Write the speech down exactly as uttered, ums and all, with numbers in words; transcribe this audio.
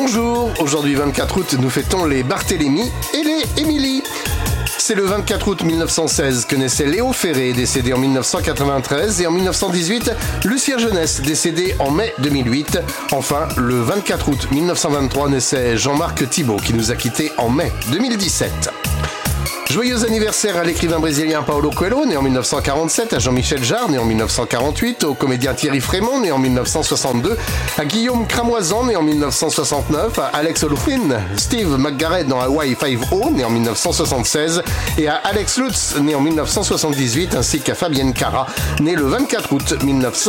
Bonjour, aujourd'hui vingt-quatre août, nous fêtons les Barthélemy et les Émilie. C'est le vingt-quatre août mille neuf cent seize que naissait Léo Ferré, décédé en mille neuf cent quatre-vingt-treize, et en mille neuf cent dix-huit, Lucien Jeunesse, décédé en mai deux mille huit. Enfin, le vingt-quatre août mille neuf cent vingt-trois naissait Jean-Marc Thibault, qui nous a quittés en mai deux mille dix-sept. Joyeux anniversaire à l'écrivain brésilien Paulo Coelho, né en mille neuf cent quarante-sept, à Jean-Michel Jarre, né en mille neuf cent quarante-huit, au comédien Thierry Frémont, né en mille neuf cent soixante-deux, à Guillaume Cramoisan, né en mille neuf cent soixante-neuf, à Alex Olufin, Steve McGarrett dans Hawaii Five-O, né en mille neuf cent soixante-seize, et à Alex Lutz, né en mille neuf cent soixante-dix-huit, ainsi qu'à Fabienne Cara, né le vingt-quatre août mille neuf cent